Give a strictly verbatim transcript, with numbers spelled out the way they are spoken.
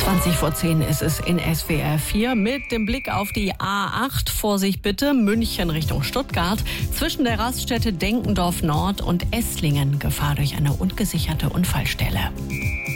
zwanzig vor zehn ist es in S W R vier mit dem Blick auf die A acht. Vorsicht bitte, München Richtung Stuttgart. Zwischen der Raststätte Denkendorf Nord und Esslingen Gefahr durch eine ungesicherte Unfallstelle.